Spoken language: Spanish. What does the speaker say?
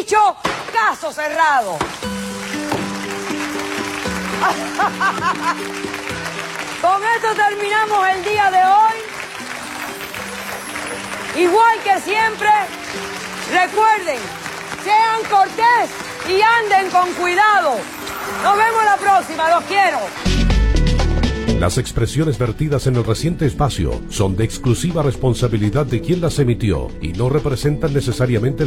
dicho, caso cerrado. Con esto terminamos el día de hoy. Igual que siempre, recuerden, sean cortés y anden con cuidado. Nos vemos la próxima, los quiero. Las expresiones vertidas en el reciente espacio son de exclusiva responsabilidad de quien las emitió y no representan necesariamente